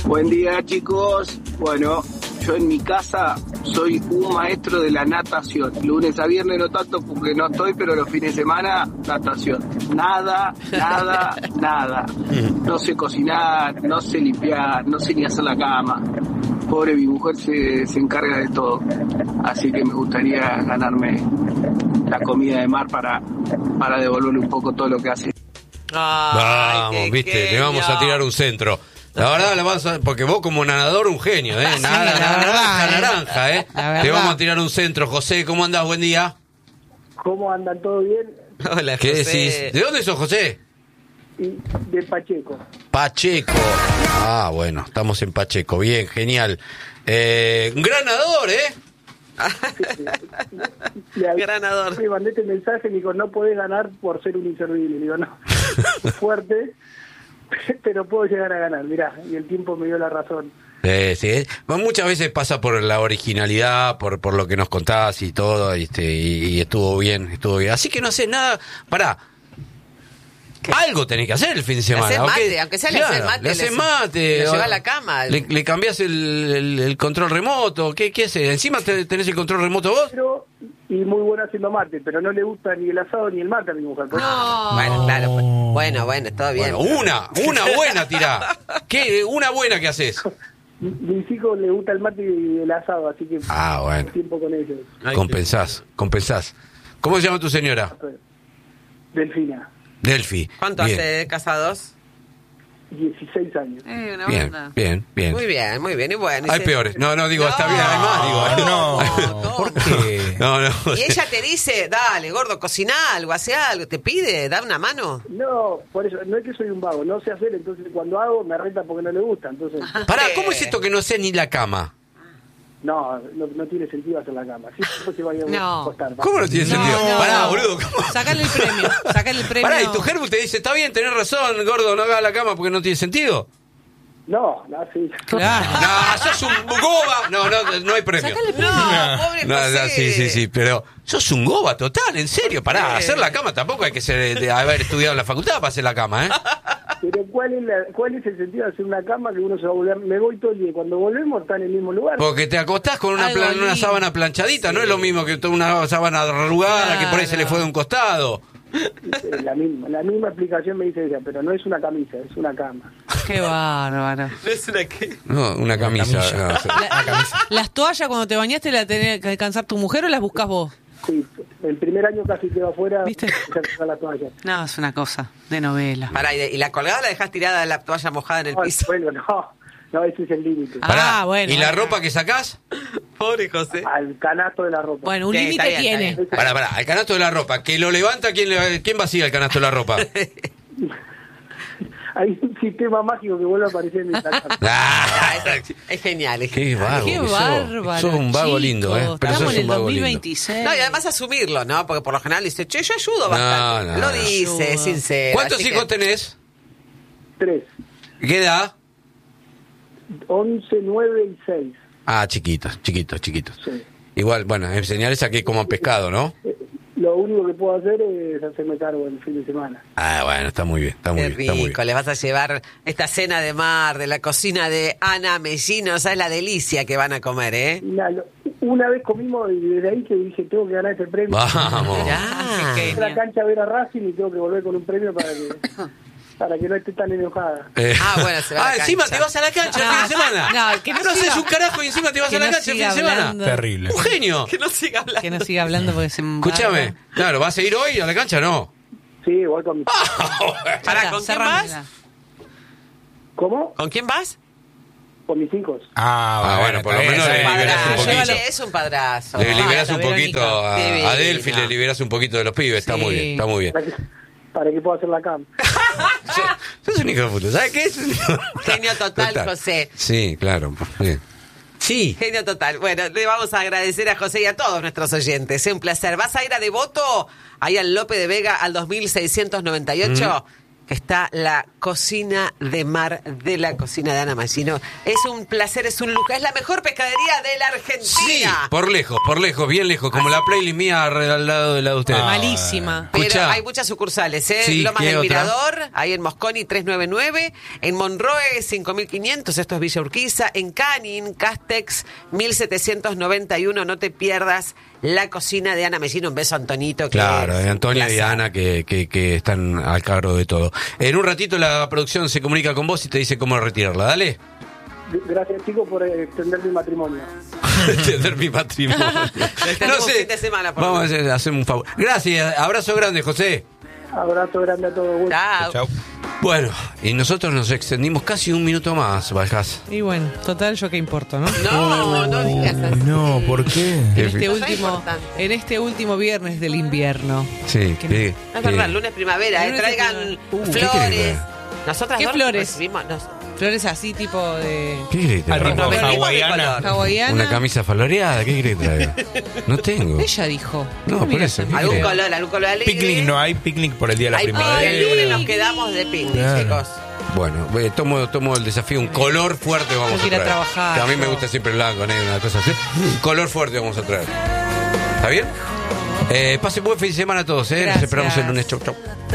Buen día, chicos. Bueno, yo en mi casa soy un maestro de la natación. Lunes a viernes no tanto porque no estoy, pero los fines de semana, natación. Nada. No sé cocinar, no sé limpiar, no sé ni hacer la cama. Pobre, mi mujer se encarga de todo. Así que me gustaría ganarme la comida de mar para devolverle un poco todo lo que hace. Vamos, viste, le vamos a tirar un centro. La verdad, porque vos como nadador un genio, ¿eh? Naranja, ¿eh? Te vamos a tirar un centro. José, ¿cómo andás? Buen día. ¿Cómo andan? ¿Todo bien? Hola, ¿Qué José. decís? ¿De dónde sos, José? De Pacheco. Pacheco. Ah, bueno, estamos en Pacheco. Bien, genial. Un gran nadador, ¿eh? Ganador. Le mandé este mensaje y me dijo, no podés ganar por ser un inservible. Le digo, no, fuerte, pero puedo llegar a ganar. Mirá, y el tiempo me dio la razón. Sí. Muchas veces pasa por la originalidad, por lo que nos contás y todo, y estuvo bien. Así que no haces nada. Pará. Algo tenés que hacer el fin de semana. Le haces mate, aunque sea le haces mate. Le haces mate. Le llevas a la cama. Le cambiás el control remoto. ¿Qué haces? ¿Encima tenés el control remoto vos? Pero, y muy bueno haciendo mate, pero no le gusta ni el asado ni el mate a mi mujer. No. Bueno, claro. Bueno, está bien. Bueno, una buena tirá. ¿Qué? Una buena que haces. Mis hijos les gusta el mate y el asado, así que bueno. tiempo con ellos. Compensás. ¿Cómo se llama tu señora? Delfina. Delfi. ¿Cuánto hace de casados? 16 años. Bien. Muy bien. Y bueno. Hay peores. No, digo, está bien, hay más. No. ¿Por qué? No. Y ella te dice, dale, gordo, cocina algo, hace algo. ¿Te pide? ¿Da una mano? No, por eso, no es que soy un vago, no sé hacer, entonces cuando hago me reta porque no le gusta, entonces... Pará, ¿cómo es esto que no sé ni la cama? No tiene sentido hacer la cama. Sí, se vaya a acostar. ¿Cómo no tiene sentido? Pará, boludo. Sácale el premio. Pará, y tu germu te dice, está bien, tenés razón, gordo, no hagas la cama porque no tiene sentido. No, sí. Claro. No, sos un goba. No hay premio. Sácale el premio. No, pobre José. Sí, pero sos un goba total, en serio. Pará, hacer la cama tampoco hay que ser de haber estudiado en la facultad para hacer la cama, ¿eh? Pero ¿cuál es el sentido de hacer una cama que uno se va a volver? Me voy todo el día y cuando volvemos está en el mismo lugar. Porque te acostás con una sábana planchadita, no es lo mismo que una sábana arrugada que por ahí se le fue de un costado. La misma explicación me dice ella, pero no es una camisa, es una cama. Qué bárbaro. ¿No es una qué? No, una camisa. ¿Las toallas cuando te bañaste las tenés que alcanzar tu mujer o las buscas vos? Sí, el primer año casi quedó afuera. ¿Viste? La toalla. No, es una cosa de novela. Pará, ¿y la colgada la dejás tirada la toalla mojada en el piso? Bueno, no, ese es el límite. Pará, bueno. ¿y la ropa que sacás? Pobre José. Al canasto de la ropa. Bueno, un Sí, límite está bien, tiene. Pará, el canasto de la ropa, que lo levanta, ¿quién vacía el canasto de la ropa? Hay un sistema mágico que vuelve a aparecer en mi casa. Es genial. Qué vago. Qué bárbaro. Sos un vago chicos. lindo, ¿eh? Pero Estamos sos en un el vago No, 2026. y además asumirlo, ¿no? Porque por lo general dice, che, yo ayudo bastante. No. Lo dice, es sincero. ¿Cuántos así hijos que... tenés? 3, ¿Qué edad? 11, 9 y 6. Ah, chiquitos. Sí. Igual, bueno, enseñarles a que coman pescado, ¿no? Lo único que puedo hacer es hacerme cargo el fin de semana. Ah, bueno, está muy bien, está muy Qué bien. Está muy rico, bien. les vas a llevar esta cena de mar de la cocina de Ana Mellino, ¿sabes la delicia que van a comer, eh? Una vez comimos y desde ahí que dije, tengo que ganar este premio. Vamos. Ah, Qué Fui a la cancha a ver a Racing y tengo que volver con un premio para que no esté tan enojada. bueno, se va a la encima cancha. te vas a la cancha el fin de semana. No, que no haces siga- un carajo y encima te vas que a la no cancha el fin siga de semana. hablando. Terrible. Un genio. Que no siga hablando. Que no siga hablando porque se Escúchame, claro, ¿vas a ir hoy a la cancha? No. Sí, voy con mi... Pará, ¿con quién vas? ¿Cómo? ¿Con quién vas? Con mis hijos. Bueno, por lo menos está le bien. liberás un poquito. Che, es un padrazo. Le liberas un Verónica. poquito a Divina. Delphi, le liberas un poquito de los pibes, está Sí. muy bien, está muy bien. Para que pueda hacer la cama. Sos un hijo de puta, ¿sabes qué es? Genio total, José. Sí, claro, bien. Sí. Genio total. Bueno, le vamos a agradecer a José y a todos nuestros oyentes. Es un placer. ¿Vas a ir a Devoto? Ahí al Lope de Vega al 2698. que está la cocina de mar de la cocina de Ana Messino. Es un placer, es un lujo, es la mejor pescadería de la Argentina. Sí, por lejos, bien lejos, como la playlist mía al lado de la de ustedes. Malísima. Pero Escuchá. hay muchas sucursales, ¿eh? Sí, Lomas ¿qué del otra? Mirador, ahí en Mosconi 399, en Monroe 5500, esto es Villa Urquiza, en Canin, Castex 1791, no te pierdas la cocina de Ana Messino. Un beso a Antonito. Que Claro, es de Antonia y placer. Ana que están al cargo de todo. En un ratito la producción se comunica con vos y te dice cómo retirarla. Dale. Gracias, chicos, por extender mi matrimonio. Extender mi matrimonio. extendemos fin de semana, por Vamos a hacer un favor. Gracias, abrazo grande, José. Abrazo grande a todos. Chao. Chau. Bueno, y nosotros nos extendimos casi un minuto más, Valjas. Y bueno, total, yo qué importo, ¿no? No digas así. No, ¿por qué? En este último viernes del invierno. Sí, ¿Qué? Es verdad, lunes primavera, Lunes traigan primavera. ¿qué querés flores. que Nosotras ¿Qué dos flores? recibimos- Flores así, tipo de ¿Qué querés que Al traiga? tipo Nos vestimos de hawaiana. color. hawaiana. ¿Una camisa floreada? ¿Qué querés que traiga? No tengo. Ella dijo. No, por Mira, eso, ¿qué Algún creo? color alegre. Picnic no hay, picnic por el día de la Ay, primavera. el lunes nos quedamos de picnic, Claro. chicos. Bueno, tomo el desafío, un color fuerte vamos Tengo a que ir a traer. trabajar, Que a mí me yo. gusta siempre el blanco, negro, una cosa así. Un color fuerte vamos a traer. ¿Está bien? Pasen buen fin de semana a todos, ¿eh? Nos Gracias. esperamos el lunes. Chau, chau.